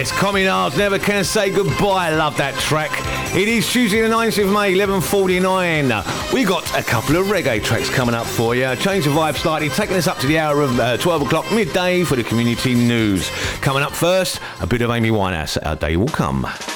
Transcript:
Yes, Communards, Never Can Say Goodbye. I love that track. It is Tuesday the 9th of May, 11:49. We got a couple of reggae tracks coming up for you. Change the vibe slightly, taking us up to the hour of 12 o'clock midday for the community news. Coming up first, a bit of Amy Winehouse. Our day will come.